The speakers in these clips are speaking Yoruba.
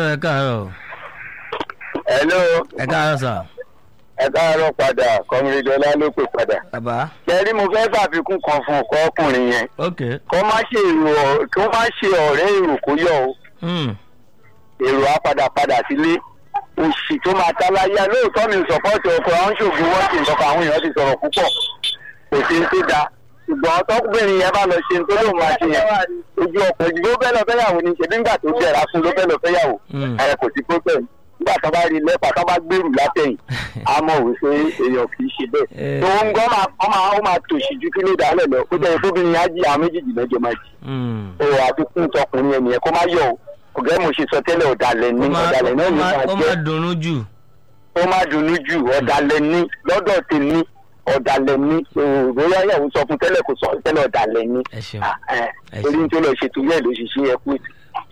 ẹ káàárọ̀. Hello. Ẹ káàárọ̀ sà. Ẹ káàárọ̀ padà kọ́mídọ́lá ló pè padà. Bàbá. Kẹ́rí mo fẹ́ fàfikún kan fún ọkọ ọkùnrin yẹn. Ok. Kó má ṣe ọ̀rẹ́ èrò kó yọ o. Èrò á padà sílé. Òṣì tó máa táláyà lóòótọ́ mi sọ̀pọ́ọ̀tì ọkọ̀ àwọn ṣògùn wọ́n ti nǹkan àwọn èèyàn ti sọ̀rọ̀ púpọ̀. Kò sí tó da. Ṣùgbọ́n tọ́kùnrin yẹn bá lọ ṣe tó lóun máa ṣe yẹn. Ojú ọkọ̀ ìdìbò bẹ́ẹ̀ lọ fẹ́yàwó ni ṣe nígbà tó jẹ̀ra fún ló fẹ́ lọ fẹ́yàwó. Ẹ kò sí problem. Nígbà tó bá rí lẹ́pà tó bá gbèrú látẹ̀yìn a mọ̀ wípé èèyàn kì í ṣe bẹ́ẹ̀. tó ń gbọ́ ó máa tòṣì ju kí ló dálẹ̀ lọ kó jẹ́ fóbìnrin á jí àwọn méjèèjì lọ́jọ́ máa jì. ó àfikún tọkùnrin ẹni yẹn kó má yọ o kò gẹ́ mo ṣe sọ tẹ́lẹ̀ ọ̀dàlẹ̀ ní ọ̀dàlẹ̀ náà ní máa jẹ́. ó má dunnú jù. ó má dunnú jù ọ̀dàlẹ̀ ní lọ́dọ̀ tèmi ọ̀dàlẹ̀ ní bóyá ìyàwó sọ fún tẹ́lẹ̀ kò sọ tẹ́lẹ̀ ọ̀dàlẹ̀ ní. torí tó lọ ṣètò yẹ́ ló ṣiṣẹ́ ẹ kú ètò.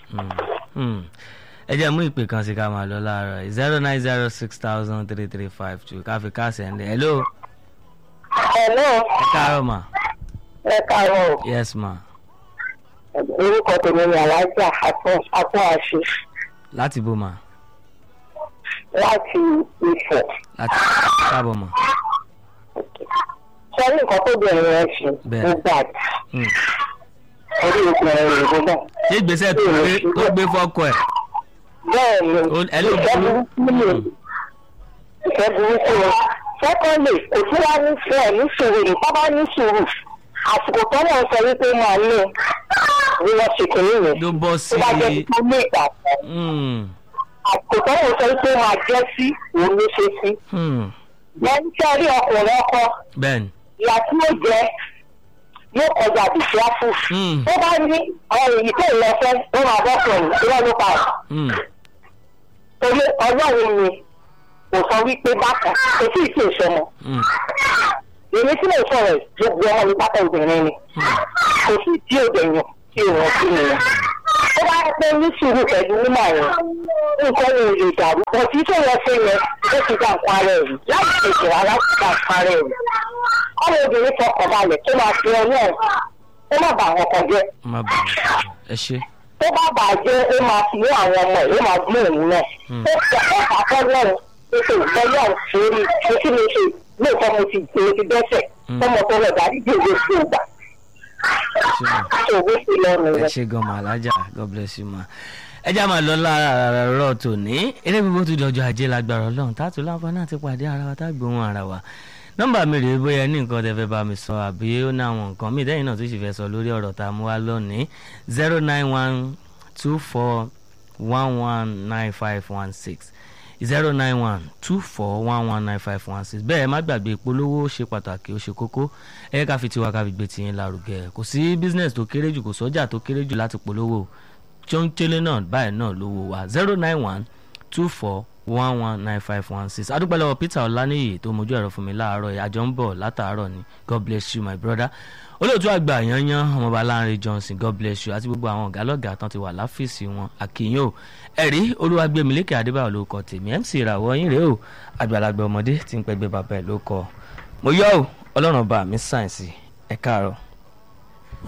ẹ jẹ́ mú ìpè kan sí ká máa lọ láàárọ̀ 09060003352 káfí káàsẹ̀ ńlẹ̀. Hello. Hello. Ẹ káàárọ̀ mà. Ẹ káàárọ̀. Yes ma. Orúkọ tèmi ni Alájà Àtúnàṣe. Láti bó ma. Láti Ifọ̀. Láti káàbọ̀ mà. Sọ ní nǹkan tó bẹ̀rẹ̀ rẹ̀ ṣe nígbà orí obìnrin rẹ̀ gbọ́dọ̀. Ṣé ìgbésẹ̀ tó gbé fọ́kọ ẹ̀? Bẹ́ẹ̀ni, ìfẹ́ burúkú o. Sẹ́kọ̀ndì kò tí wá ní fún ẹ̀ ní sùúrù ní pápá ní sùúrù. Àsìkò tó náà sọ wípé máa ní ní wọ́n ṣe kìíní yẹn. Ló bọ́ sí. Tó bá jẹ́ tó ní ìgbà kan. Àsìkò tó náà sọ wípé máa jẹ́ sí òun ló ṣe sí. Bẹ́ẹ̀ni tí a rí ọkùnrin ọkọ. Bẹ́ẹ̀ni. Ìyá tí ó jẹ yóò kọjá àbùsùn áfù. Tó bá ní àwọn èyí tó lọ fẹ́ ó máa bọ́ sọ̀rọ̀ ìrọ́ ló pa ẹ̀. Torí ọlọ́run mi kò sọ wípé bákan kò sí ìṣe ìṣọmọ. Èmi tí mo sọ̀rọ̀ gbogbo ọmọ mi pátá obìnrin ni. Kò sí tí ó dẹ̀yàn tí ò wọ́n sí nìyẹn. Ó bá rí pé ní sùúrù pẹ̀lú mímọ̀ yẹn. Nǹkan yẹn ò lè dàrú. Kò sí tó yẹ ṣe yẹn ó ti dá nǹkan ara ẹ̀ rí. Láti ṣèṣe rárá ti dá nǹkan ara ẹ̀ rí. Ọmọ obìnrin fọkàn balẹ̀ tó máa fi ọlọ́run ó má bà wọn kan jẹ́. Ẹ ṣe. Tó bá bàjẹ́ ó máa fi ní àwọn ọmọ ẹ̀ ó máa gbé òun náà. Ó fi ọ̀pọ̀ àkọ́lọ́run ó ṣe ìgbẹ́lọ́run sórí etí mi ṣe lóòótọ́ mo ti dẹ́sẹ̀ tọmọ tó lọ dárí bí òwe sí ìgbà. Ẹ ṣe gan ma Alájà, God bless you ma. Ẹ já máa lọ láàárọ̀ tòní eré gbogbo tó di ọjọ́ ajé lágbára Ọlọ́run tààtò láǹfààní àti pàdé ara wa tá gbóhùn ara wa. Nọ́mbà mi rèé bóyá ní nǹkan tẹ́ fẹ́ bá mi sọ àbí ó ní àwọn nǹkan míì tẹ́yìn náà tó sì fẹ́ sọ lórí ọ̀rọ̀ tá a mú wá lónìí 09124119516 09124119516 bẹ́ẹ̀ má gbàgbé ìpolówó ṣe pàtàkì ó ṣe kókó ẹ ká fi tiwa ká fi gbé tiyín lárugẹ kò sí business tó kéré jù kò sọ́jà tó kéré jù láti polówó chọ́ńchẹ́lẹ́ náà báyìí náà lówó wa 09124119516 adúpẹ́ lọ́wọ́ Peter Ọláníyì tó mojú ẹ̀rọ fún mi láàárọ̀ àjọ ń bọ̀ látàárọ̀ ni God bless you my brother olóòtú àgbà yanyan ọmọọba Lánrè Johnson God bless you àti gbogbo àwọn ọ̀gá lọ́gàá tán ti wà láfíìsì wọn àkìyàn o ẹ̀rí Olúwagbémilékè Adébáyọ̀ ló kọ tèmi MC ìràwọ̀ yín rèé o àgbàlagbà ọmọdé tí ń pẹ́gbẹ́ bàbá ẹ̀ ló kọ mo yọ ọ́ Ọlọ́run bá mi sáyẹ̀nsì ẹ̀ káàárọ̀.